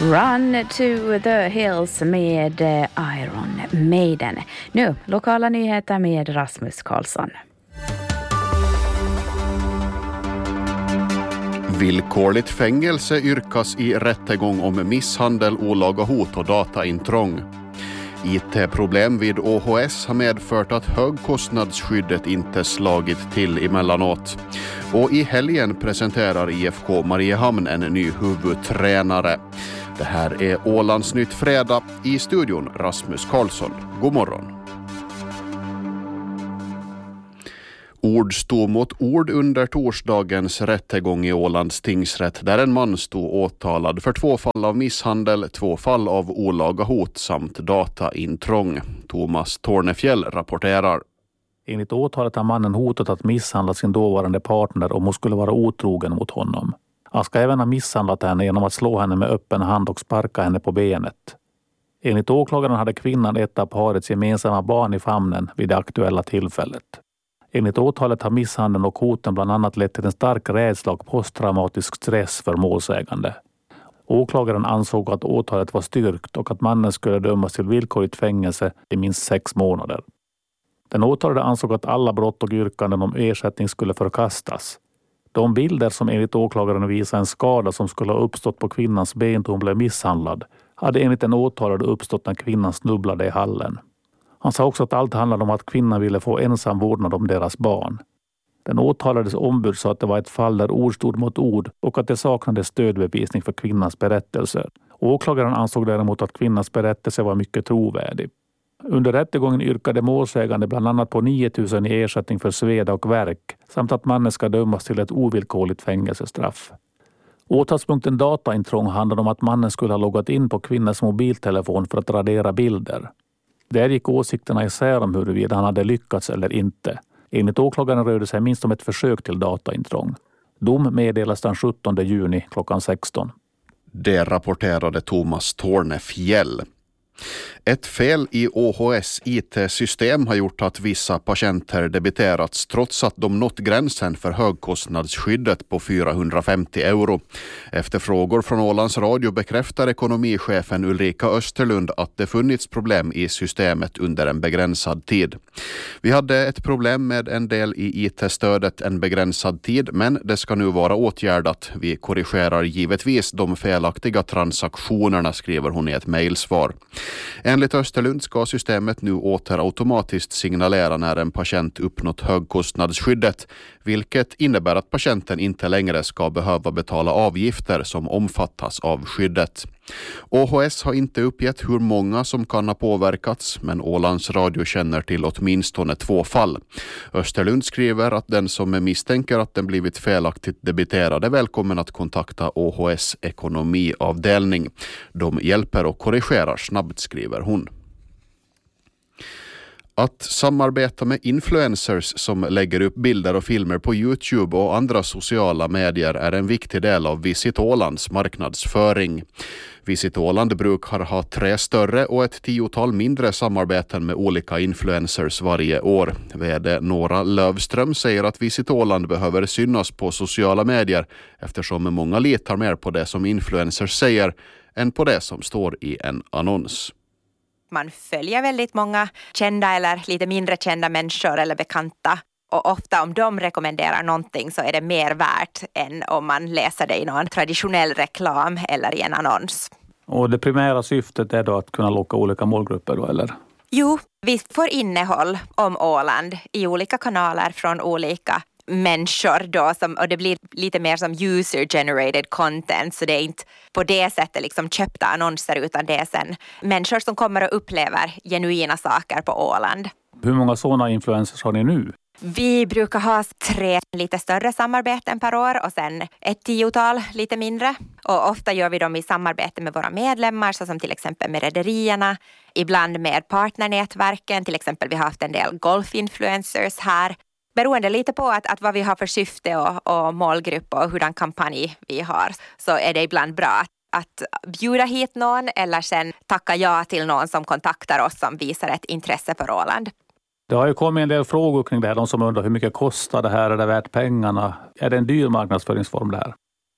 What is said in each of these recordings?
Run to the Hills med Iron Maiden. Nu, lokala nyheter med Rasmus Karlsson. Villkorligt fängelse yrkas i rättegång om misshandel, olaga hot och dataintrång. IT-problem vid ÅHS har medfört att högkostnadsskyddet inte slagit till emellanåt. Och i helgen presenterar IFK Mariehamn en ny huvudtränare. Det här är Ålandsnytt fredag, i studion Rasmus Karlsson. God morgon. Ord stod mot ord under torsdagens rättegång i Ålands tingsrätt där en man stod åtalad för 2 fall av misshandel, 2 fall av olaga hot samt dataintrång. Thomas Tornefjell rapporterar. Enligt åtalet har mannen hotat att misshandla sin dåvarande partner om hon skulle vara otrogen mot honom. Han ska även ha misshandlat henne genom att slå henne med öppen hand och sparka henne på benet. Enligt åklagaren hade kvinnan ett av parets gemensamma barn i famnen vid det aktuella tillfället. Enligt åtalet har misshandeln och hoten bland annat lett till en stark rädsla och posttraumatisk stress för målsägande. Åklagaren ansåg att åtalet var styrkt och att mannen skulle dömas till villkorligt fängelse i minst 6 månader. Den åtalade ansåg att alla brott och yrkanden om ersättning skulle förkastas. De bilder som enligt åklagaren visar en skada som skulle ha uppstått på kvinnans ben då hon blev misshandlad hade enligt den åtalade uppstått när kvinnan snubblade i hallen. Han sa också att allt handlade om att kvinnan ville få ensam vårdnad om deras barn. Den åtalades ombud sa att det var ett fall där ord stod mot ord och att det saknades stödbevisning för kvinnans berättelser. Åklagaren ansåg däremot att kvinnans berättelse var mycket trovärdig. Under rättegången yrkade målsägande bland annat på 9 000 i ersättning för sveda och verk samt att mannen ska dömas till ett ovillkorligt fängelsestraff. Åtalspunkten dataintrång handlade om att mannen skulle ha loggat in på kvinnans mobiltelefon för att radera bilder. Där gick åsikterna isär om huruvida han hade lyckats eller inte. Enligt åklagaren rörde sig minst om ett försök till dataintrång. Dom meddelas den 17 juni klockan 16. Det rapporterade Thomas Tornefjell. Ett fel i ÅHS IT-system har gjort att vissa patienter debiterats trots att de nått gränsen för högkostnadsskyddet på 450 euro. Efter frågor från Ålands Radio bekräftar ekonomichefen Ulrika Österlund att det funnits problem i systemet under en begränsad tid. Vi hade ett problem med en del i IT-stödet en begränsad tid, men det ska nu vara åtgärdat. Vi korrigerar givetvis de felaktiga transaktionerna, skriver hon i ett mejlsvar. Enligt Österlund ska systemet nu åter automatiskt signalera när en patient uppnått högkostnadsskyddet, vilket innebär att patienten inte längre ska behöva betala avgifter som omfattas av skyddet. ÅHS har inte uppgett hur många som kan ha påverkats, men Ålands Radio känner till åtminstone 2 fall. Österlund skriver att den som misstänker att den blivit felaktigt debiterad är välkommen att kontakta ÅHS ekonomiavdelning. De hjälper och korrigerar snabbt, skriver hon. Att samarbeta med influencers som lägger upp bilder och filmer på YouTube och andra sociala medier är en viktig del av Visit Ålands marknadsföring. Visit Åland brukar ha 3 större och ett 10-tal mindre samarbeten med olika influencers varje år. VD Nora Lövström säger att Visit Åland behöver synas på sociala medier eftersom många litar mer på det som influencers säger än på det som står i en annons. Man följer väldigt många kända eller lite mindre kända människor eller bekanta. Och ofta om de rekommenderar någonting så är det mer värt än om man läser det i någon traditionell reklam eller i en annons. Och det primära syftet är då att kunna locka olika målgrupper då, eller? Jo, vi får innehåll om Åland i olika kanaler från olika människor då, och det blir lite mer som user-generated content, så det är inte på det sättet liksom köpta annonser utan det är sen människor som kommer och upplever genuina saker på Åland. Hur många sådana influencers har ni nu? Vi brukar ha 3 lite större samarbeten per år och sen ett 10-tal lite mindre. Och ofta gör vi dem i samarbete med våra medlemmar, så som till exempel med rederierna, ibland med partnernätverken, till exempel vi har haft en del golfinfluencers här. Beroende lite på att vad vi har för syfte och målgrupp och hurdan kampanj vi har, så är det ibland bra att bjuda hit någon eller sen tacka ja till någon som kontaktar oss som visar ett intresse för Åland. Det har ju kommit en del frågor kring det här. De som undrar hur mycket kostar det här, är det värt pengarna? Är det en dyr marknadsföringsform det här?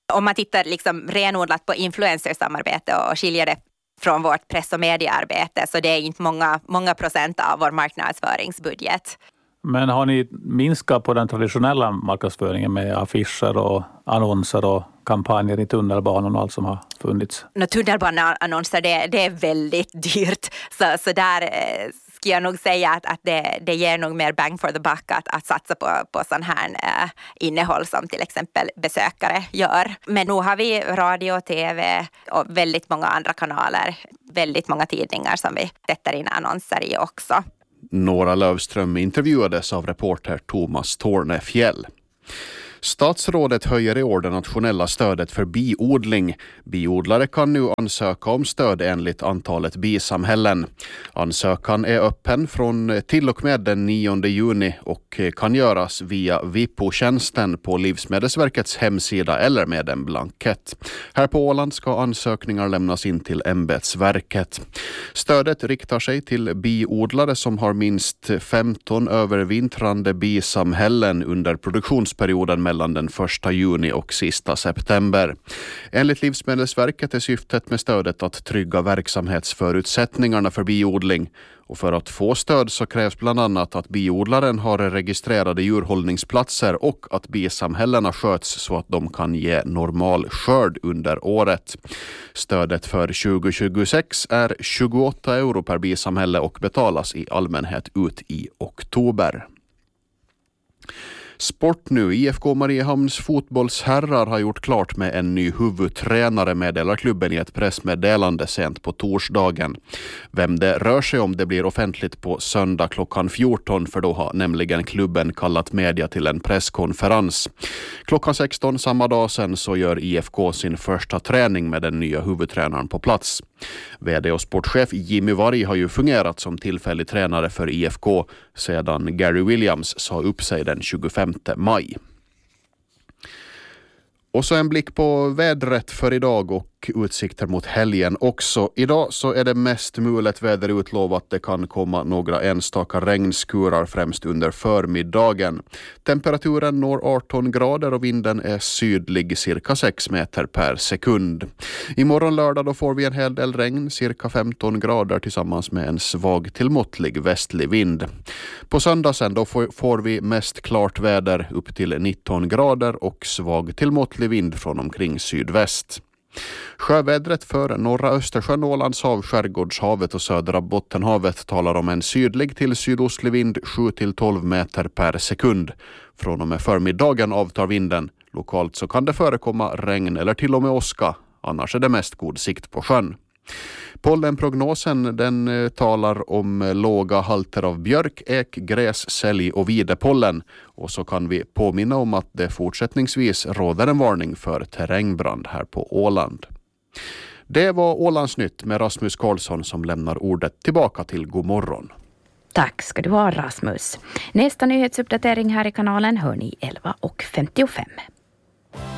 Om man tittar liksom renodlat på influencersamarbete och skiljer det från vårt press- och mediearbete, så det är inte många procent av vår marknadsföringsbudget. Men har ni minskat på den traditionella marknadsföringen med affischer och annonser och kampanjer i tunnelbanan och allt som har funnits? Tunnelbaneannonser, det är väldigt dyrt. Så där ska jag nog säga att det ger nog mer bang for the buck att satsa på sån här innehåll som till exempel besökare gör. Men nu har vi radio, tv och väldigt många andra kanaler. Väldigt många tidningar som vi sätter in annonser i också. Nora Lövström intervjuades av reporter Thomas Tornefjell. Statsrådet höjer i år det nationella stödet för biodling. Biodlare kan nu ansöka om stöd enligt antalet bisamhällen. Ansökan är öppen från till och med den 9 juni och kan göras via Vippo-tjänsten på Livsmedelsverkets hemsida eller med en blankett. Här på Åland ska ansökningar lämnas in till ämbetsverket. Stödet riktar sig till biodlare som har minst 15 övervintrande bisamhällen under produktionsperioden mellan den 1 juni och sista september. Enligt Livsmedelsverket är syftet med stödet att trygga verksamhetsförutsättningarna för biodling. Och för att få stöd så krävs bland annat att biodlaren har registrerade djurhållningsplatser och att bisamhällena sköts så att de kan ge normal skörd under året. Stödet för 2026 är 28 euro per bisamhälle och betalas i allmänhet ut i oktober. Sport nu. IFK Mariehamns fotbollsherrar har gjort klart med en ny huvudtränare, meddelar klubben i ett pressmeddelande sent på torsdagen. Vem det rör sig om det blir offentligt på söndag klockan 14, för då har nämligen klubben kallat media till en presskonferens. Klockan 16 samma dag sen så gör IFK sin första träning med den nya huvudtränaren på plats. VD och sportchef Jimmy Varg har ju fungerat som tillfällig tränare för IFK sedan Gary Williams sa upp sig den 25 maj. Och så en blick på vädret för idag och utsikter mot helgen också. Idag så är det mest mulet väder utlovat. Det kan komma några enstaka regnskurar främst under förmiddagen. Temperaturen når 18 grader och vinden är sydlig cirka 6 meter per sekund. Imorgon lördag då får vi en hel del regn, cirka 15 grader tillsammans med en svag till måttlig västlig vind. På söndag sen då får vi mest klart väder upp till 19 grader och svag till måttlig vind från omkring sydväst. Sjövädret för norra Östersjön, Ålands hav, Skärgårdshavet och södra Bottenhavet talar om en sydlig till sydostlig vind 7-12 meter per sekund. Från och med förmiddagen avtar vinden. Lokalt så kan det förekomma regn eller till och med åska. Annars är det mest god sikt på sjön. Pollenprognosen den talar om låga halter av björk, ek, gräs, sälj och videpollen. Och så kan vi påminna om att det fortsättningsvis råder en varning för terrängbrand här på Åland. Det var Ålandsnytt med Rasmus Karlsson som lämnar ordet tillbaka till God morgon. Tack ska du ha, Rasmus. Nästa nyhetsuppdatering här i kanalen hör ni 11:55.